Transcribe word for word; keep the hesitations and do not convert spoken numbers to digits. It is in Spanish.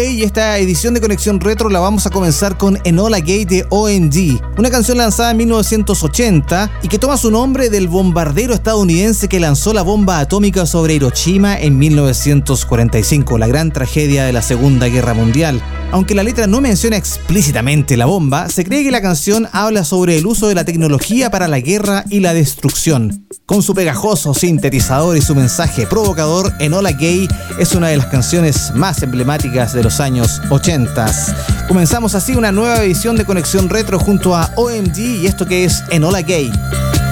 Y esta edición de Conexión Retro la vamos a comenzar con Enola Gay de O M D, una canción lanzada en mil novecientos ochenta y que toma su nombre del bombardero estadounidense que lanzó la bomba atómica sobre Hiroshima en mil novecientos cuarenta y cinco, la gran tragedia de la Segunda Guerra Mundial. Aunque la letra no menciona explícitamente la bomba, se cree que la canción habla sobre el uso de la tecnología para la guerra y la destrucción. Con su pegajoso sintetizador y su mensaje provocador, Enola Gay es una de las canciones más emblemáticas de los años ochenta. Comenzamos así una nueva edición de Conexión Retro junto a O M D y esto que es Enola Gay.